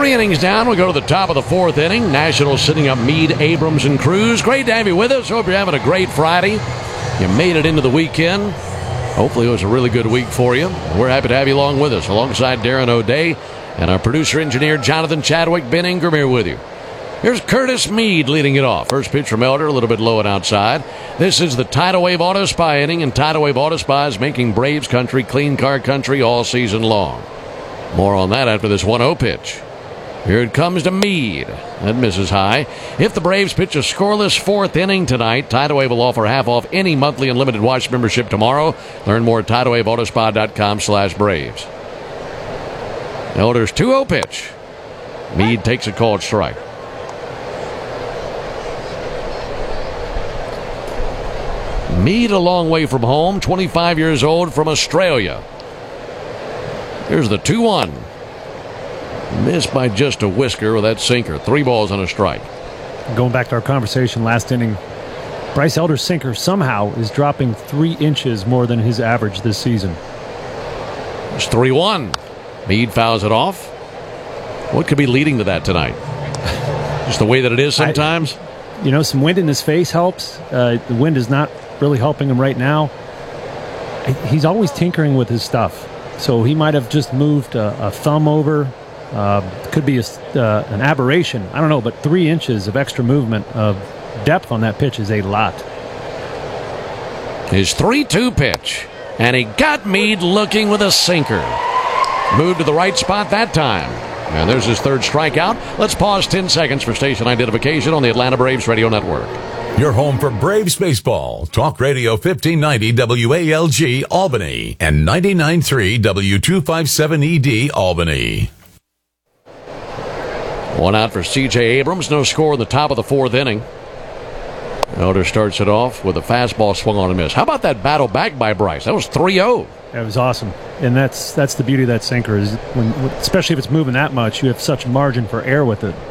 3 innings down. We'll go to the top of the 4th inning. Nationals sitting up Meade, Abrams, and Cruz. Great to have you with us. Hope you're having a great Friday. You made it into the weekend. Hopefully it was a really good week for you. We're happy to have you along with us, alongside Darren O'Day and our producer-engineer Jonathan Chadwick. Ben Ingram here with you. Here's Curtis Meade leading it off. First pitch from Elder, a little bit low and outside. This is the Tidal Wave Auto Spa inning, and Tidal Wave Auto Spa is making Braves country clean car country all season long. More on that after this 1-0 pitch. Here it comes to Meade. That misses high. If the Braves pitch a scoreless 4th inning tonight, Tidal Wave will offer half off any monthly unlimited watch membership tomorrow. Learn more at TidalWaveAutoSpa.com/Braves. Elder's 2-0 pitch. Meade takes a called strike. Meade a long way from home, 25 years old, from Australia. Here's the 2-1. Missed by just a whisker with that sinker. 3 balls and a strike. Going back to our conversation last inning, Bryce Elder's sinker somehow is dropping 3 inches more than his average this season. It's 3-1. Meade fouls it off. What could be leading to that tonight? Just the way that it is sometimes? Some wind in his face helps. The wind is not really helping him right now. He's always tinkering with his stuff. So he might have just moved a thumb over. Could be an aberration. I don't know, but 3 inches of extra movement of depth on that pitch is a lot. His 3-2 pitch. And he got Meade looking with a sinker. Moved to the right spot that time. And there's his 3rd strikeout. Let's pause 10 seconds for station identification on the Atlanta Braves Radio Network. Your home for Braves baseball. Talk Radio 1590 WALG Albany and 99.3 W257ED Albany. 1 out for C.J. Abrams. No score in the top of the 4th inning. Elder starts it off with a fastball swung on and miss. How about that battle back by Bryce? That was 3-0. That was awesome. And that's the beauty of that sinker, is especially if it's moving that much, you have such margin for error with it.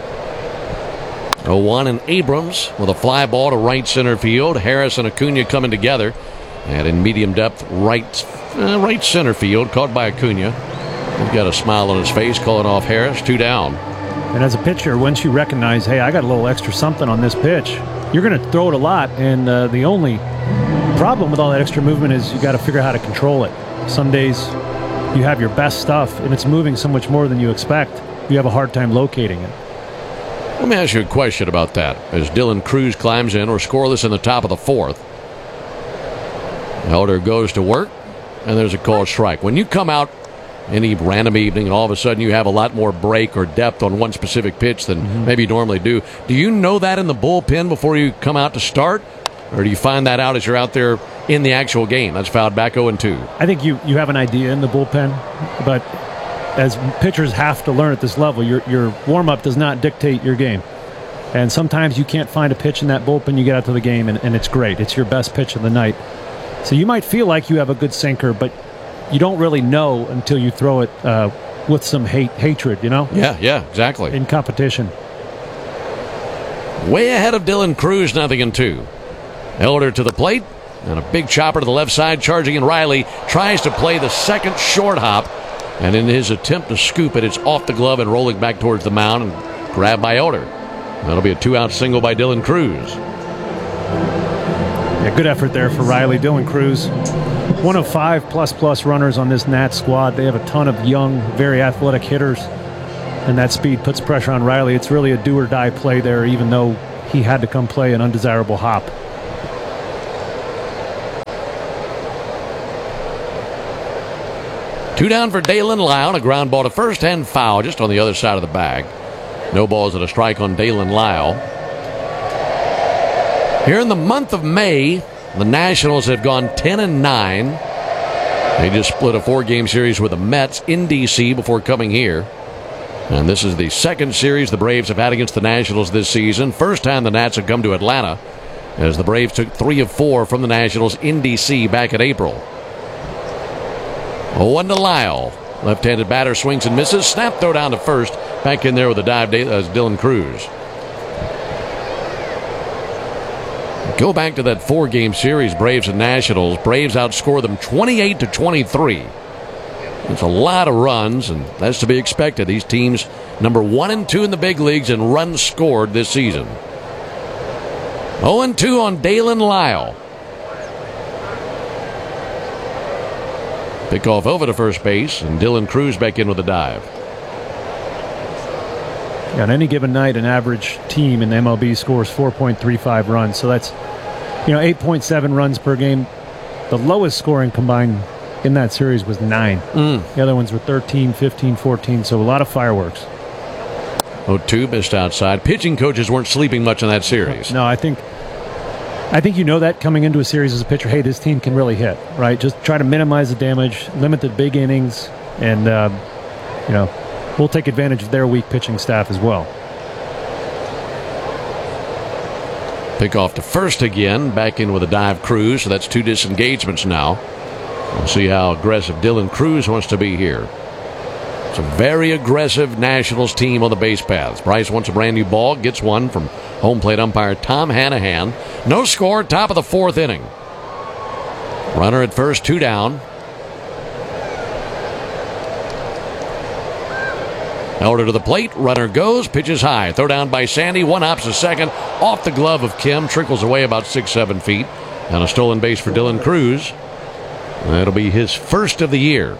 0-1 and Abrams with a fly ball to right center field. Harris and Acuna coming together. And in medium depth, right center field, caught by Acuna. He's got a smile on his face, calling off Harris. 2 down. And as a pitcher, once you recognize, hey, I got a little extra something on this pitch, you're going to throw it a lot. And the only problem with all that extra movement is you got to figure out how to control it. Some days you have your best stuff and it's moving so much more than you expect, you have a hard time locating it. Let me ask you a question about that. As Dylan Cruz climbs in, or scoreless in the top of the 4th. Elder goes to work, and there's a called strike. When you come out any random evening and all of a sudden you have a lot more break or depth on one specific pitch than maybe you normally do you know that in the bullpen before you come out to start? Or do you find that out as you're out there in the actual game? That's fouled back 0-2. I think you have an idea in the bullpen, but as pitchers have to learn at this level, your warm-up does not dictate your game. And sometimes you can't find a pitch in that bullpen, you get out to the game, and it's great. It's your best pitch of the night. So you might feel like you have a good sinker, but you don't really know until you throw it with some hatred, Yeah, exactly. In competition. Way ahead of Dylan Cruz, 0-2. Elder to the plate, and a big chopper to the left side, charging in. Riley tries to play the second short hop, and in his attempt to scoop it, it's off the glove and rolling back towards the mound, and grabbed by Elder. That'll be a 2-out single by Dylan Cruz. Yeah, good effort there for Riley. Dylan Cruz, one of 5 plus runners on this Nats squad. They have a ton of young, very athletic hitters, and that speed puts pressure on Riley. It's really a do-or-die play there, even though he had to come play an undesirable hop. Two down for Dalen Lyle. A ground ball to first and foul just on the other side of the bag. No balls and a strike on Dalen Lyle. Here in the month of May, the Nationals have gone 10-9. They just split a 4-game series with the Mets in D.C. before coming here. And this is the second series the Braves have had against the Nationals this season. First time the Nats have come to Atlanta, as the Braves took 3 of 4 from the Nationals in D.C. back in April. 0-1 to Lyle. Left-handed batter swings and misses. Snap throw down to first. Back in there with a dive as Dylan Cruz. Go back to that 4-game series, Braves and Nationals. Braves outscore them 28-23. It's a lot of runs, and that's to be expected. These teams, number 1 and 2 in the big leagues in runs scored this season. 0-2 on Dalen Lyle. Pickoff over to first base, and Dylan Cruz back in with a dive. On any given night, an average team in the MLB scores 4.35 runs. So that's 8.7 runs per game. The lowest scoring combined in that series was 9. The other ones were 13, 15, 14. So a lot of fireworks. 0-2 missed outside. Pitching coaches weren't sleeping much in that series. No, I think you know that coming into a series as a pitcher. Hey, this team can really hit, right? Just try to minimize the damage, limit the big innings, and we'll take advantage of their weak pitching staff as well. Pick off to first again. Back in with a dive, Cruz. So that's 2 disengagements now. We'll see how aggressive Dylan Cruz wants to be here. It's a very aggressive Nationals team on the base paths. Bryce wants a brand new ball. Gets one from home plate umpire Tom Hanahan. No score, top of the 4th inning. Runner at first, 2 down. Elder to the plate. Runner goes. Pitches high. Throw down by Sandy. One hops to second. Off the glove of Kim. Trickles away about 6-7 feet. And a stolen base for Dylan Cruz. That'll be his first of the year.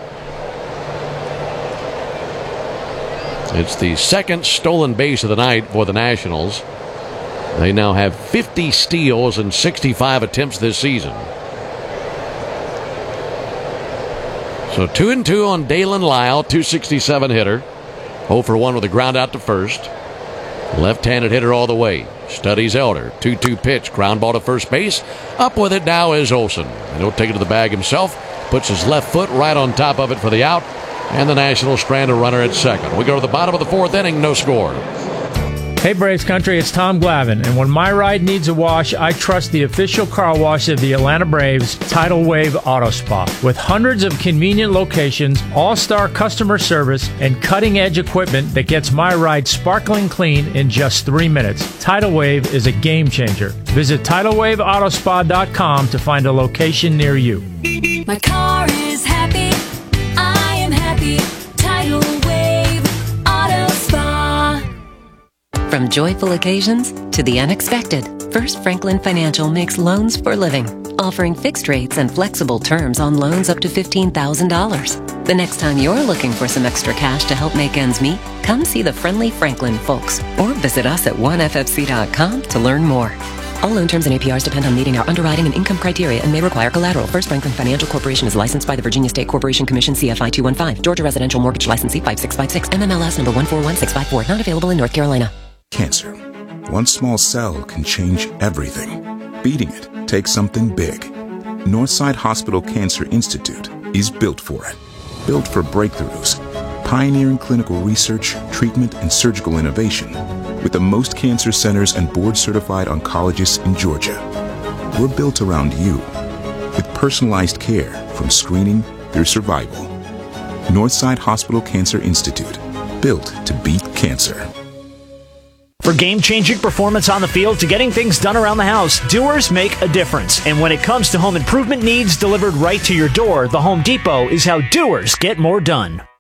It's the second stolen base of the night for the Nationals. They now have 50 steals and 65 attempts this season. So 2-2 on Dalen Lyle, 267 hitter. 0 for 1 with a ground out to first. Left-handed hitter all the way. Studies Elder. 2-2 pitch. Ground ball to first base. Up with it now is Olsen. And he'll take it to the bag himself. Puts his left foot right on top of it for the out. And the Nationals strand a runner at second. We go to the bottom of the 4th inning. No score. Hey Braves Country, it's Tom Glavine, and when my ride needs a wash, I trust the official car wash of the Atlanta Braves, Tidal Wave Auto Spa. With hundreds of convenient locations, all-star customer service, and cutting-edge equipment that gets my ride sparkling clean in just 3 minutes, Tidal Wave is a game changer. Visit TidalWaveAutospa.com to find a location near you. My car is happy, I am happy, Tidal Wave Auto Spa. From joyful occasions to the unexpected, First Franklin Financial makes loans for living, offering fixed rates and flexible terms on loans up to $15,000. The next time you're looking for some extra cash to help make ends meet, come see the friendly Franklin folks or visit us at oneFFC.com to learn more. All loan terms and APRs depend on meeting our underwriting and income criteria and may require collateral. First Franklin Financial Corporation is licensed by the Virginia State Corporation Commission, CFI 215. Georgia Residential Mortgage Licensee 5656. MMLS number 141654. Not available in North Carolina. Cancer. One small cell can change everything. Beating it takes something big. Northside Hospital Cancer Institute is built for it. Built for breakthroughs, pioneering clinical research, treatment, and surgical innovation, with the most cancer centers and board-certified oncologists in Georgia. We're built around you, with personalized care from screening through survival. Northside Hospital Cancer Institute, built to beat cancer. For game-changing performance on the field to getting things done around the house, doers make a difference. And when it comes to home improvement needs delivered right to your door, the Home Depot is how doers get more done.